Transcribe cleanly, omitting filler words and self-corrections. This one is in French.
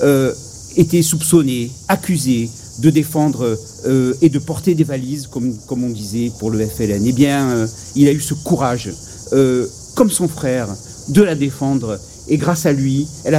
était soupçonné, accusé de défendre et de porter des valises, comme on disait pour le FLN. Eh bien, il a eu ce courage, comme son frère, de la défendre. Et grâce à lui, elle a